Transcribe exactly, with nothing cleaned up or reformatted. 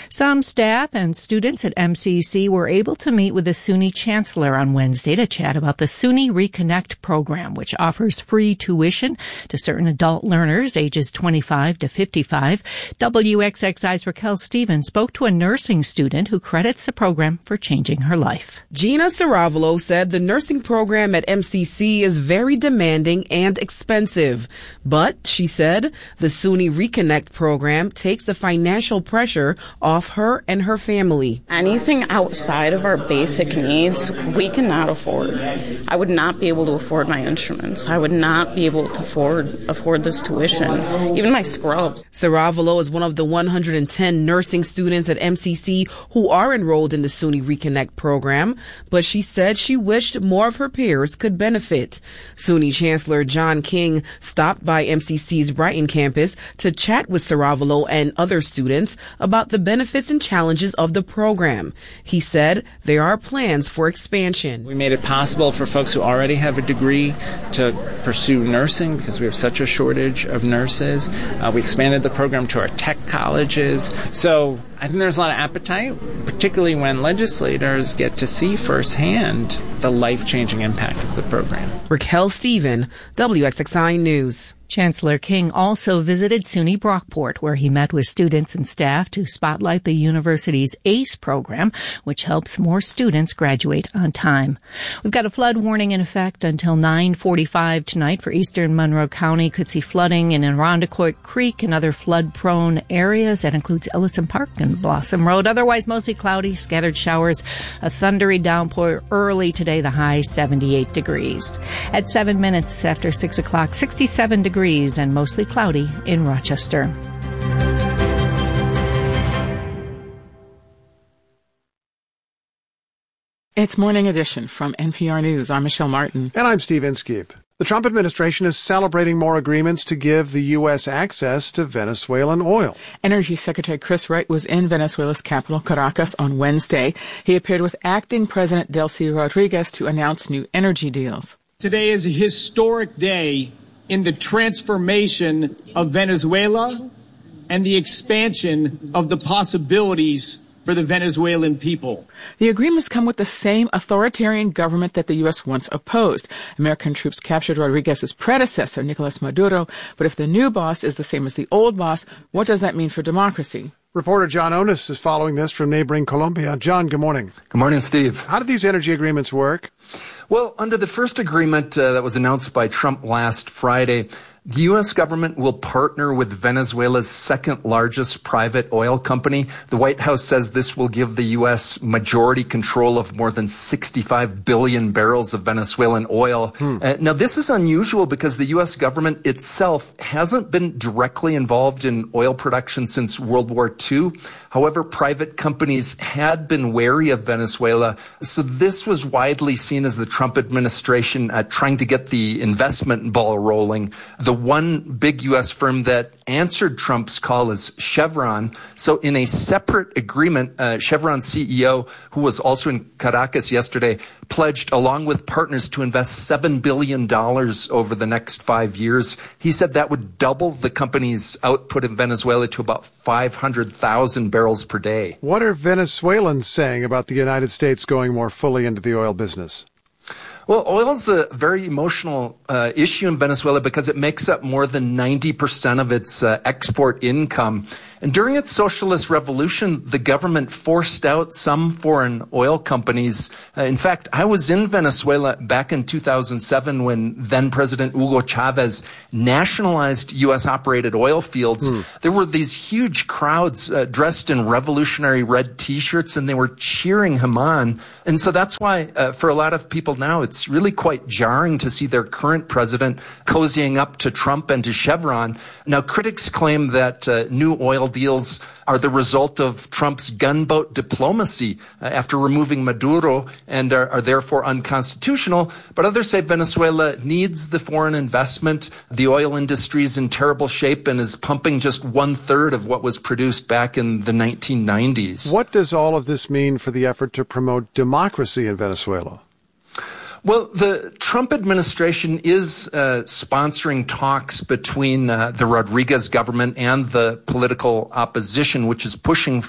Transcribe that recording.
Some staff and students at M C C were able to meet with the SUNY Chancellor on Wednesday to chat about the SUNY Reconnect program, which offers free tuition to certain adult learners ages twenty-five to fifty-five. W X X I's Raquel Stevens spoke to a nursing student who credits the program for changing her life. Gina Saravolo said the nursing program at M C C is very demanding and expensive. But, she said, the SUNY Reconnect program takes the financial pressure off her and her family. Anything outside of our basic needs, we cannot afford. I would not be able to afford my instruments. I would not be able to afford afford this tuition, even my scrubs. Saravolo is one of the one hundred ten nursing students at M C C who are enrolled in the SUNY Reconnect program, but she said she wished more of her peers could benefit. SUNY Chancellor John King stopped by M C C's Brighton campus to chat with Saravolo and other students about the benefits and challenges of the program. He said there are plans for expansion. We made it possible for folks who already have a degree to pursue nursing because we have such a shortage of nurses. Uh, we expanded the program to our tech colleges. So I think there's a lot of appetite, particularly when legislators get to see firsthand the life-changing impact of the program. Raquel Stephen, W X X I News. Chancellor King also visited SUNY Brockport, where he met with students and staff to spotlight the university's ACE program, which helps more students graduate on time. We've got a flood warning in effect until nine forty-five tonight for eastern Monroe County. Could see flooding in Irondequoit Creek and other flood-prone areas. That includes Ellison Park and Blossom Road. Otherwise, mostly cloudy, scattered showers, a thundery downpour early today, the high seventy-eight degrees. At seven minutes after six o'clock, sixty-seven degrees. And mostly cloudy in Rochester. It's Morning Edition from N P R News. I'm Michelle Martin. And I'm Steve Inskeep. The Trump administration is celebrating more agreements to give the U S access to Venezuelan oil. Energy Secretary Chris Wright was in Venezuela's capital, Caracas, on Wednesday. He appeared with acting President Delcy Rodriguez to announce new energy deals. Today is a historic day in the transformation of Venezuela and the expansion of the possibilities for the Venezuelan people. The agreements come with the same authoritarian government that the U S once opposed. American troops captured Rodriguez's predecessor, Nicolas Maduro. But if the new boss is the same as the old boss, what does that mean for democracy? Reporter John Onis is following this from neighboring Colombia. John, good morning. Good morning, Steve. How do these energy agreements work? Well, under the first agreement uh, that was announced by Trump last Friday, the U S government will partner with Venezuela's second largest private oil company. The White House says this will give the U S majority control of more than sixty-five billion barrels of Venezuelan oil. Hmm. Uh, now, this is unusual because the U S government itself hasn't been directly involved in oil production since World War Two. However, private companies had been wary of Venezuela, so this was widely seen as the Trump administration uh, trying to get the investment ball rolling. The one big U S firm that answered Trump's call is Chevron. So in a separate agreement, uh, Chevron C E O, who was also in Caracas yesterday, pledged along with partners to invest seven billion dollars over the next five years. He said that would double the company's output in Venezuela to about five hundred thousand barrels per day. What are Venezuelans saying about the United States going more fully into the oil business? Well, oil is a very emotional uh, issue in Venezuela because it makes up more than ninety percent of its uh, export income. And during its socialist revolution, the government forced out some foreign oil companies. Uh, in fact, I was in Venezuela back in two thousand seven when then-President Hugo Chavez nationalized U S-operated oil fields. Hmm. There were these huge crowds uh, dressed in revolutionary red T-shirts, and they were cheering him on. And so that's why, uh, for a lot of people now, it's really quite jarring to see their current president cozying up to Trump and to Chevron. Now, critics claim that uh, new oil deals are the result of Trump's gunboat diplomacy uh, after removing Maduro and are, are therefore unconstitutional. But others say Venezuela needs the foreign investment. The oil industry is in terrible shape and is pumping just one third of what was produced back in the nineteen nineties. What does all of this mean for the effort to promote democracy in Venezuela? Well, the Trump administration is uh, sponsoring talks between uh, the Rodriguez government and the political opposition, which is pushing